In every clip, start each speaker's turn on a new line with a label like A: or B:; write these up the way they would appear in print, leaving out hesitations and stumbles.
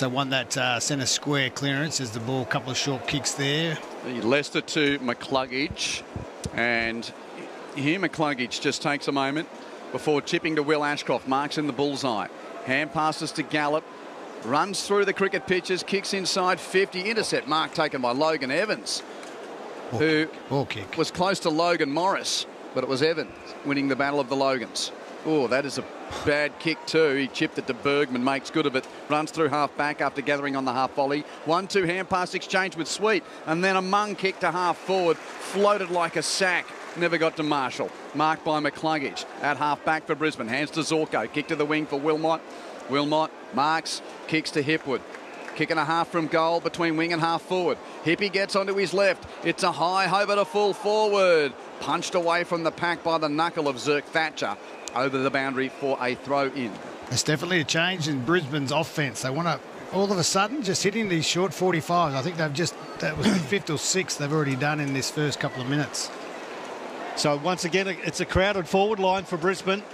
A: So won that centre square clearance as the ball, a couple of short kicks there.
B: Leicester to McCluggage, and here McCluggage just takes a moment before chipping to Will Ashcroft, marks in the bullseye. Hand passes to Gallup, runs through the cricket pitches, kicks inside 50, intercept mark taken by Logan Evans, who was close to Logan Morris, but it was Evans winning the battle of the Logans. Oh, that is a bad kick too. He chipped it to Bergman, makes good of it, runs through half back after gathering on the half volley. 1-2 hand pass exchange with Sweet, and then a mung kick to half forward, floated like a sack. Never got to Marshall. Marked by McCluggage at half back for Brisbane. Hands to Zorko. Kick to the wing for Wilmot. Wilmot marks, kicks to Hipwood. Kick and a half from goal between wing and half forward. Hippie gets onto his left. It's a high over to full forward. Punched away from the pack by the knuckle of Zirk Thatcher over the boundary for a throw in.
A: It's definitely a change in Brisbane's offence. They want to all of a sudden just hitting these short 45s. I think that was the fifth or sixth they've already done in this first couple of minutes.
C: So once again, it's a crowded forward line for Brisbane.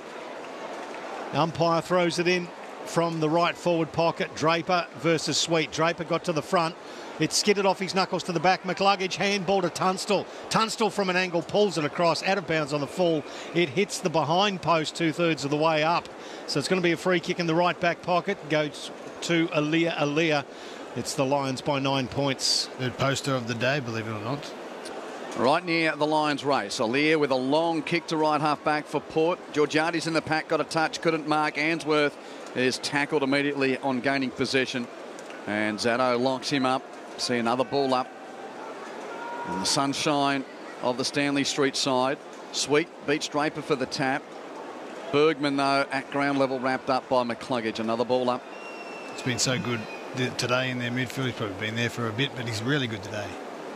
C: The umpire throws it in from the right forward pocket. Draper versus Sweet. Draper got to the front. It skidded off his knuckles to the back. McCluggage handball to Tunstall. Tunstall from an angle pulls it across, out of bounds on the full. It hits the behind post 2/3 of the way up. So it's going to be a free kick in the right back pocket. Goes to Alia. It's the Lions by 9 points.
A: Third poster of the day, believe it or not.
B: Right near the Lions race. Alia with a long kick to right half back for Port. Georgiades in the pack, got a touch, couldn't mark. Answorth is tackled immediately on gaining possession. And Zatto locks him up. See another ball up in the sunshine of the Stanley Street side. Sweet beats Draper for the tap. Bergman, though, at ground level, wrapped up by McCluggage. Another ball up.
A: It's been so good today in their midfield. He's probably been there for a bit, but he's really good today.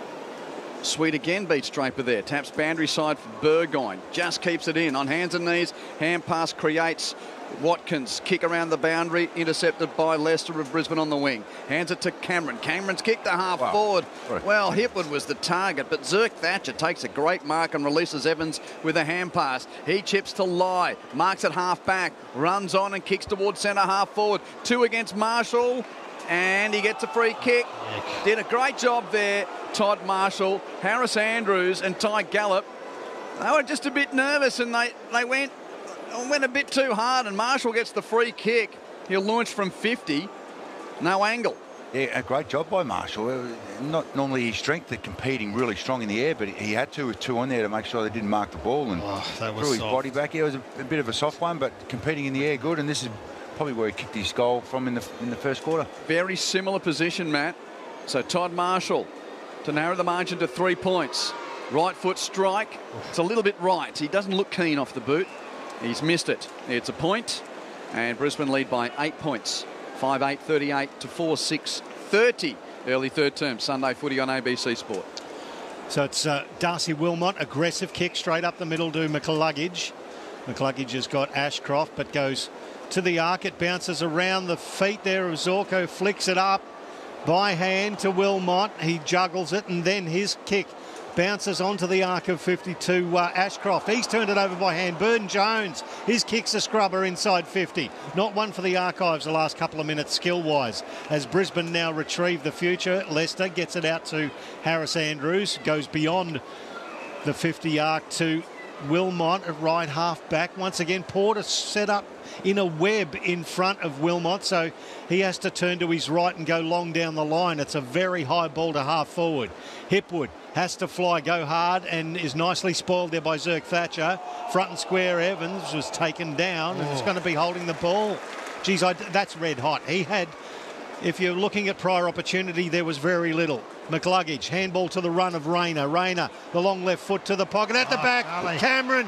B: Sweet again beats Draper there. Taps boundary side for Burgoyne. Just keeps it in on hands and knees. Hand pass creates Watkins. Kick around the boundary. Intercepted by Leicester of Brisbane on the wing. Hands it to Cameron. Cameron's kick to half forward. Well, Hipwood was the target, but Zirk Thatcher takes a great mark and releases Evans with a hand pass. He chips to Lai. Marks at half back. Runs on and kicks towards centre half forward. 2 against Marshall. And he gets a free kick. Did a great job there, Todd Marshall. Harris Andrews and Ty Gallup, they were just a bit nervous and they went a bit too hard, and Marshall gets the free kick. He'll launch from 50. No angle.
D: Yeah, a great job by Marshall. Not normally his strength at competing really strong in the air, but he had to with 2 on there to make sure they didn't mark the ball and
A: that was
D: threw his
A: soft.
D: body back. Yeah, it was a bit of a soft one, but competing in the air good, and this is probably where he kicked his goal from in the first quarter.
B: Very similar position, Matt. So Todd Marshall to narrow the margin to 3 points. Right foot strike. It's a little bit right. He doesn't look keen off the boot. He's missed it. It's a point, and Brisbane lead by 8 points. 5-8, 38 to 4-6, 30. Early third term, Sunday footy on ABC Sport.
C: So it's Darcy Wilmot, aggressive kick straight up the middle to McCluggage. McCluggage has got Ashcroft, but goes to the arc. It bounces around the feet there of Zorko, flicks it up by hand to Wilmot. He juggles it, and then his kick bounces onto the arc of 52 Ashcroft. He's turned it over by hand. Burton-Jones, his kick's a scrubber inside 50. Not one for the archives the last couple of minutes skill-wise. As Brisbane now retrieve the future, Leicester gets it out to Harris Andrews, goes beyond the 50 arc to Wilmot at right half back. Once again, Porter set up in a web in front of Wilmot, so he has to turn to his right and go long down the line. It's a very high ball to half forward. Hipwood has to fly, go hard, and is nicely spoiled there by Zirk Thatcher. Front and square, Evans was taken down and is going to be holding the ball. Geez, that's red hot. He had, if you're looking at prior opportunity, there was very little. McCluggage, handball to the run of Rayner. Rayner, the long left foot to the pocket. At the back,
A: Charlie.
C: Cameron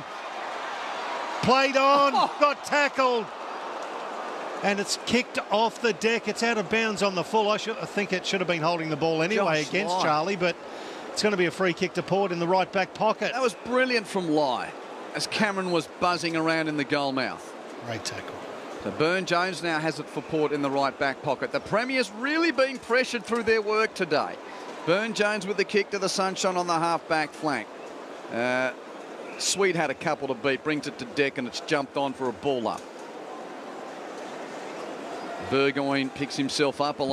C: played on, got tackled. And it's kicked off the deck. It's out of bounds on the full. I think it should have been holding the ball anyway
B: Josh
C: against
B: Lai.
C: Charlie, but it's going to be a free kick to Port in the right back pocket.
B: That was brilliant from Lai as Cameron was buzzing around in the goal mouth.
A: Great tackle.
B: So Burton-Jones now has it for Port in the right back pocket. The Premier's really been pressured through their work today. Burton-Jones with the kick to the sunshine on the half-back flank. Sweet had a couple to beat, brings it to deck, and it's jumped on for a ball up. Burgoyne picks himself up